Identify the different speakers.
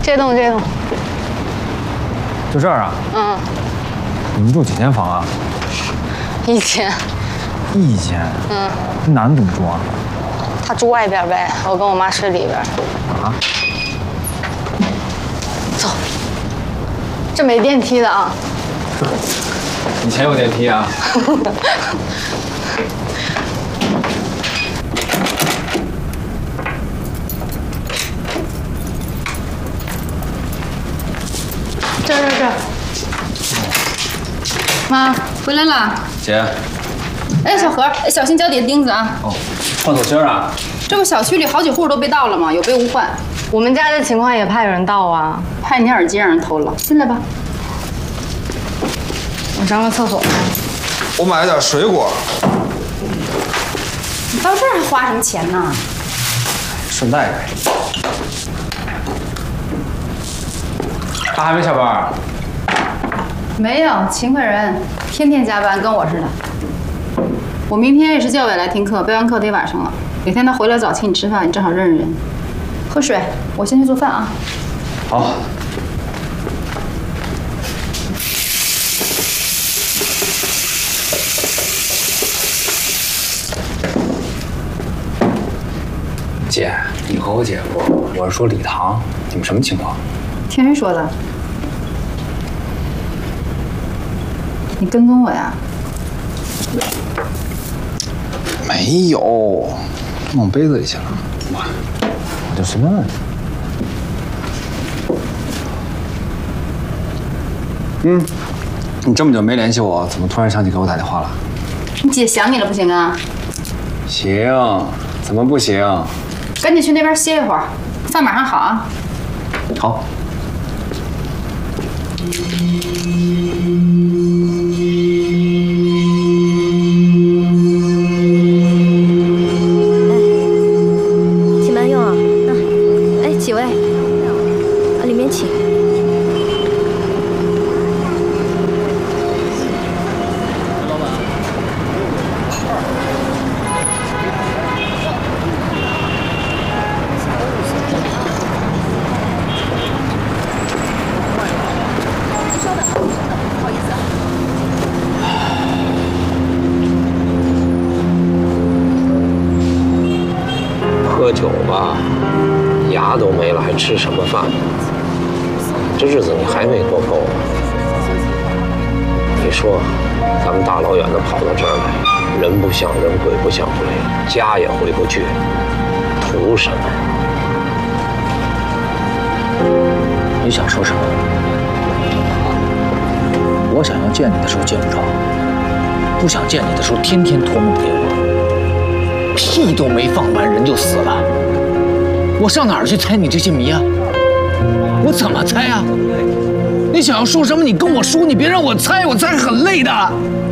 Speaker 1: 这栋。
Speaker 2: 就这儿啊？
Speaker 1: 嗯。
Speaker 2: 你们住几间房啊
Speaker 1: 1间。
Speaker 2: 1间？
Speaker 1: 嗯。
Speaker 2: 那男的怎么住啊？
Speaker 1: 他住外边呗，我跟我妈睡里边。
Speaker 2: 啊？
Speaker 1: 走。这没电梯的啊。
Speaker 2: 以前有电梯啊。
Speaker 1: 这。妈，回来了。
Speaker 2: 姐。
Speaker 3: 哎，小何，小心脚底下钉子啊！
Speaker 2: 哦，换手心啊？
Speaker 3: 这不小区里好几户都被盗了吗？有备无患。
Speaker 1: 我们家的情况也怕有人盗啊。
Speaker 3: 怕你耳机让人偷了。进来吧。
Speaker 1: 我上个厕所。
Speaker 4: 我买了点水果。
Speaker 3: 你到这儿还花什么钱呢？
Speaker 2: 顺带呗。他还没下班？
Speaker 3: 没有，勤快人，天天加班，跟我似的。我明天也是教委来听课，备完课得晚上了。哪天他回来早请你吃饭，你正好认识人。喝水，我先去做饭啊。
Speaker 2: 好。姐，你和我姐夫，我是说礼堂，你们什么情况？
Speaker 3: 听谁说的？你跟踪我呀？
Speaker 4: 没有，弄杯子里去了。
Speaker 2: 我就随便问。
Speaker 4: 你这么久没联系我，怎么突然想起给我打电话了？
Speaker 3: 你姐想你了不行啊？
Speaker 4: 行，怎么不行？
Speaker 3: 赶紧去那边歇一会儿，饭马上好啊。
Speaker 4: 好。
Speaker 5: 请慢用啊！哎，几位，里面请。
Speaker 6: 老板。
Speaker 7: 喝酒吧，牙都没了，还吃什么饭？这日子你还没过够。你说，咱们大老远的跑到这儿来，人不像人，鬼不像鬼，家也回不去，图什么？
Speaker 6: 你想说什么？我想要见你的时候见不着，不想见你的时候天天托梦给我，屁都没放完人就死了，我上哪儿去猜你这些谜啊？我怎么猜啊？你想要说什么你跟我说，你别让我猜，我猜很累的。